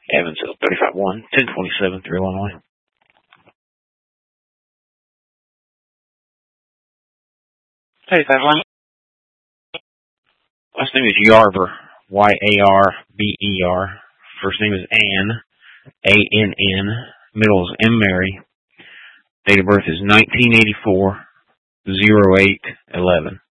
Evansville, 35-1, 1027, 3 Illinois. Hey, Fatline. Last name is Yarber, Yarber. First name is Ann, Ann. Middle is M. Mary. Date of birth is 1984, 0811.